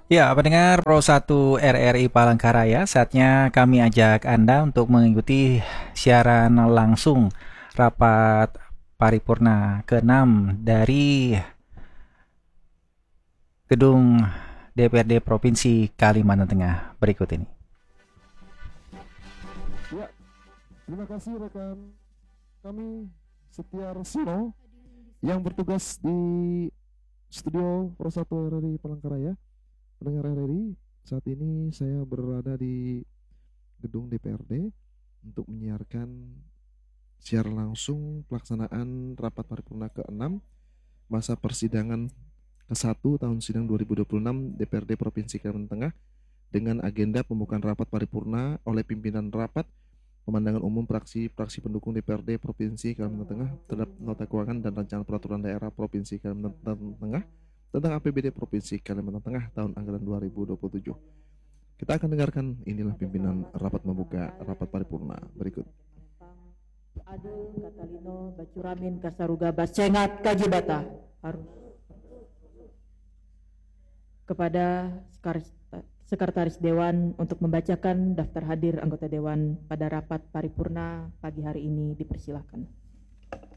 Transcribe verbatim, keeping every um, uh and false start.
Ya, pendengar Pro satu R R I Palangkaraya, saatnya kami ajak Anda untuk mengikuti siaran langsung rapat paripurna keenam dari gedung D P R D Provinsi Kalimantan Tengah berikut ini. Ya, terima kasih rekan kami Setia Resino yang bertugas di studio Pro satu R R I Palangkaraya. Pendengar R R I, saat ini saya berada di gedung D P R D untuk menyiarkan siaran langsung pelaksanaan rapat paripurna keenam masa persidangan ke satu tahun sidang dua ribu dua puluh enam D P R D Provinsi Kalimantan Tengah dengan agenda pembukaan rapat paripurna oleh pimpinan rapat pemandangan umum fraksi-fraksi pendukung D P R D Provinsi Kalimantan Tengah terhadap nota keuangan dan rancangan peraturan daerah Provinsi Kalimantan Tengah tentang A P B D Provinsi Kalimantan Tengah tahun anggaran dua ribu dua puluh tujuh. Kita akan dengarkan inilah pimpinan rapat membuka rapat paripurna berikut. Ade Katalino Bacuramin Kasaruga Basengat Kajibata harus kepada Sekretaris Dewan untuk membacakan daftar hadir anggota Dewan pada rapat paripurna pagi hari ini, dipersilahkan.